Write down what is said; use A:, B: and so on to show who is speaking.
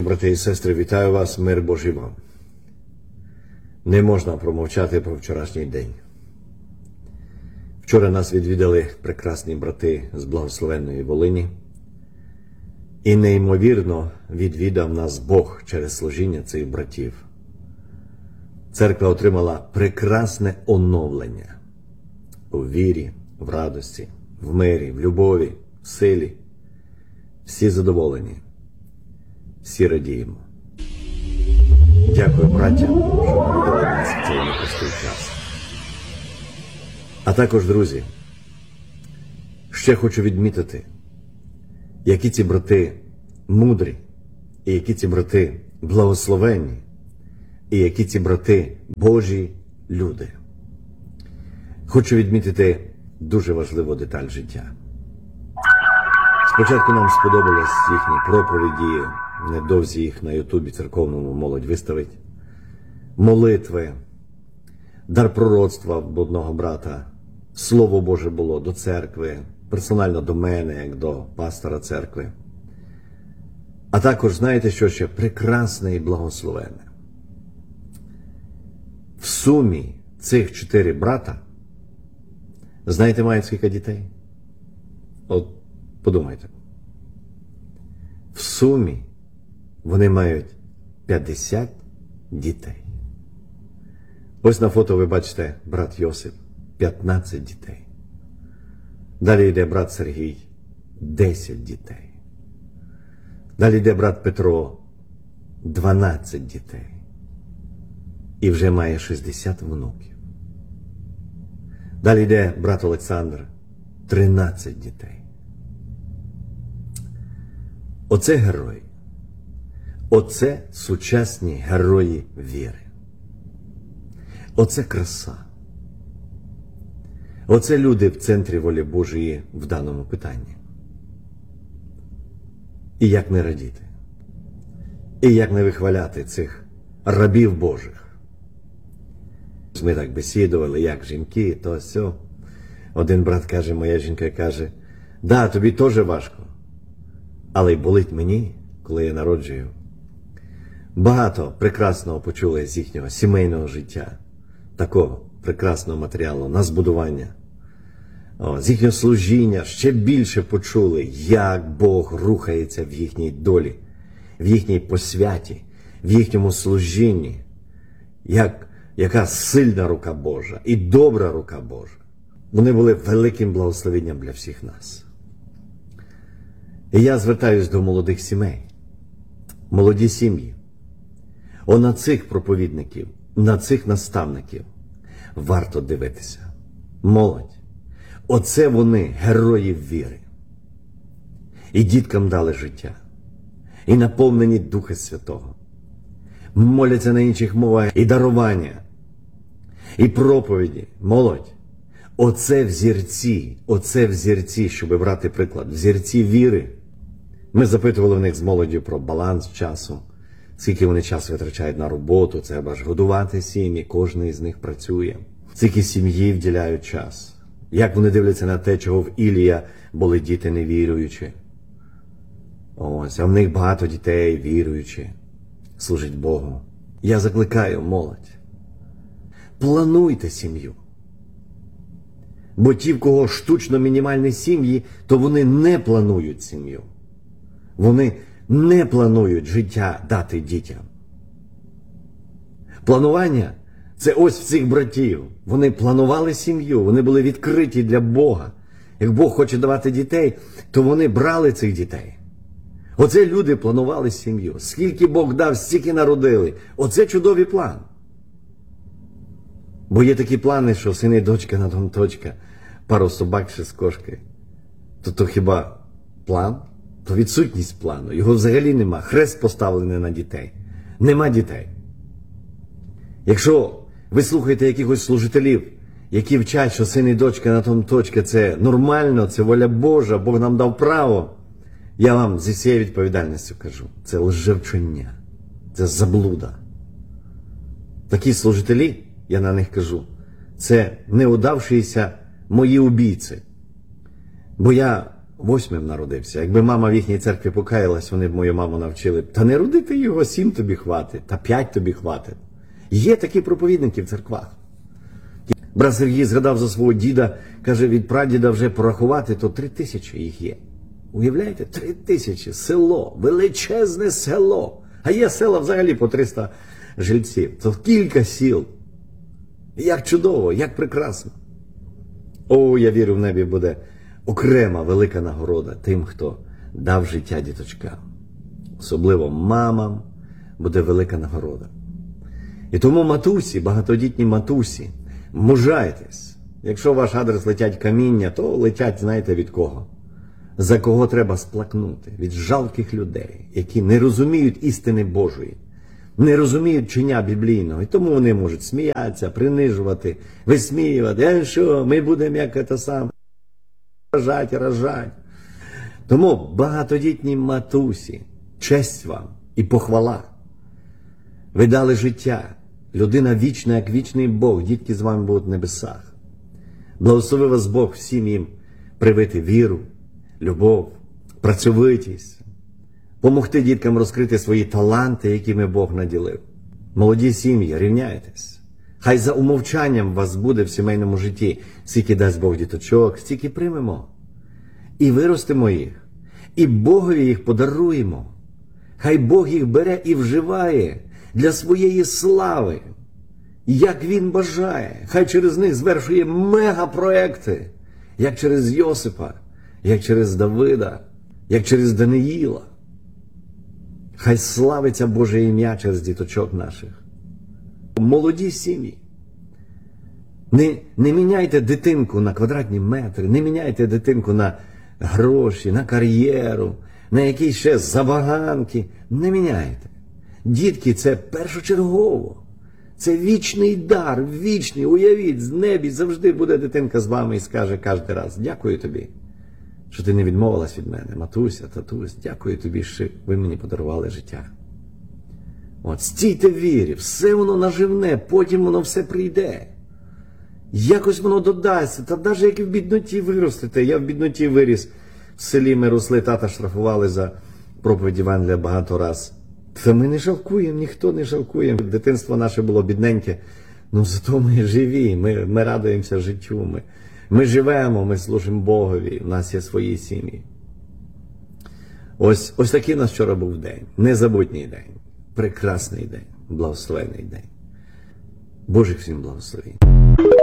A: Брати і сестри, вітаю вас, мир Божий вам. Не можна промовчати про вчорашній день. Вчора нас відвідали прекрасні брати з благословенної Волині. І неймовірно відвідав нас Бог через служіння цих братів. Церква отримала прекрасне оновлення у вірі, в радості, в мирі, в любові, в силі. Всі задоволені. Всі радіємо. Дякую братям, що привели нас в цей непростий час. А також, друзі, ще хочу відмітити, які ці брати мудрі, і які ці брати благословенні, і які ці брати Божі люди. Хочу відмітити дуже важливу деталь життя. Спочатку нам сподобалось їхні проповіді, невдовзі їх на Ютубі церковному молодь виставить, молитви, дар пророцтва в одного брата, Слово Боже було до церкви, персонально до мене, як до пастора церкви. А також, знаєте, що ще прекрасне і благословенне. В сумі цих 4 брата, знаєте, мають скільки дітей? От подумайте. В сумі вони мають 50 дітей. Ось на фото ви бачите брат Йосип, 15 дітей. Далі йде брат Сергій, 10 дітей. Далі йде брат Петро, 12 дітей. І вже має 60 внуків. Далі йде брат Олександр, 13 дітей. Оце герої. Оце сучасні герої віри. Оце краса. Оце люди в центрі волі Божої в даному питанні. І як не радіти? І як не вихваляти цих рабів Божих? Ми так бесідували, як жінки, то сьо. Один брат каже, моя жінка каже, да, тобі теж важко, але й болить мені, коли я народжую. Багато прекрасного почули з їхнього сімейного життя, такого прекрасного матеріалу на збудування. З їхнього служіння ще більше почули, як Бог рухається в їхній долі, в їхній посвяті, в їхньому служінні, яка сильна рука Божа і добра рука Божа. Вони були великим благословенням для всіх нас. І я звертаюсь до молодих сімей, молоді сім'ї. На цих проповідників, на цих наставників варто дивитися. Молодь. Оце вони герої віри. І діткам дали життя. І наповнені Духа Святого. Моляться на інших мовах і дарування. І проповіді. Молодь. Оце взірці, щоб брати приклад. Взірці віри. Ми запитували в них з молоддю про баланс часу. Скільки вони часу витрачають на роботу, треба ж годувати сім'ї, кожен із них працює. Скільки сім'ї вділяють час. Як вони дивляться на те, чого в Ілія були діти невіруючі. А в них багато дітей віруючі, служить Богу. Я закликаю молодь. Плануйте сім'ю. Бо ті, в кого штучно мінімальні сім'ї, то вони не планують сім'ю. Вони не планують життя дати дітям. Планування – це ось в цих братів. Вони планували сім'ю, вони були відкриті для Бога. Як Бог хоче давати дітей, то вони брали цих дітей. Оце люди планували сім'ю. Скільки Бог дав, стільки народили. Оце чудовий план. Бо є такі плани, що син і дочка на дом точка, пару собак ще з кошки. То хіба план? То відсутність плану. Його взагалі нема. Хрест поставлений на дітей. Нема дітей. Якщо ви слухаєте якихось служителів, які вчать, що син і дочка на том точка, це нормально, це воля Божа, Бог нам дав право, я вам зі всією відповідальністю кажу, це лжевчення, це заблуда. Такі служителі, я на них кажу, це неудавшіся мої убійці. Бо я 8 народився. Якби мама в їхній церкві покаялась, вони б мою маму навчили. Та не родити його, 7 тобі хватить, та 5 тобі хватить. Є такі проповідники в церквах. Брат Сергій згадав за свого діда, каже, від прадіда вже порахувати, то 3000 їх є. Уявляєте? 3000, село, величезне село. А є села взагалі по 300 жильців. То кілька сіл. Як чудово, як прекрасно. О, я вірю, в небі буде окрема велика нагорода тим, хто дав життя діточкам. Особливо мамам буде велика нагорода. І тому матусі, багатодітні матусі, мужайтесь. Якщо в ваш адрес летять каміння, то летять, знаєте, від кого? За кого треба сплакнути? Від жалких людей, які не розуміють істини Божої, не розуміють вчення біблійного. І тому вони можуть сміятися, принижувати, висміювати. А що, ми будемо як це саме? Рожать. Тому багатодітні матусі, честь вам і похвала. Ви дали життя. Людина вічна, як вічний Бог. Дітки з вами будуть в небесах. Благослови вас Бог всім їм привити віру, любов, працьовитість. Помогти діткам розкрити свої таланти, якими Бог наділив. Молоді сім'ї, рівняйтесь. Хай за умовчанням вас буде в сімейному житті. Скільки дасть Бог діточок, стільки приймемо. І виростимо їх. І Богові їх подаруємо. Хай Бог їх бере і вживає для своєї слави, як Він бажає. Хай через них звершує мегапроекти, як через Йосипа, як через Давида, як через Даниїла. Хай славиться Боже ім'я через діточок наших. Молоді сім'ї. Не міняйте дитинку на квадратні метри, не міняйте дитинку на гроші, на кар'єру, на якісь ще забаганки. Не міняйте. Дітки – це першочергово. Це вічний дар, вічний. Уявіть, з небі завжди буде дитинка з вами і скаже кожен раз: дякую тобі, що ти не відмовилась від мене. Матуся, татусь, дякую тобі, що ви мені подарували життя. От, стійте в вірі, все воно наживне, потім воно все прийде. Якось воно додасться, та навіть як і в бідноті виростете. Я в бідноті виріс, в селі ми росли, тата штрафували за проповідь Євангелія багато раз. Та ми не жалкуємо, ніхто не жалкує. Дитинство наше було бідненьке, ну зато ми живі, ми радуємося життю, ми живемо, ми служимо Богові, у нас є свої сім'ї. Ось такий у нас вчора був день, незабутній день, прекрасний день, благословений день. Божих всім благословень.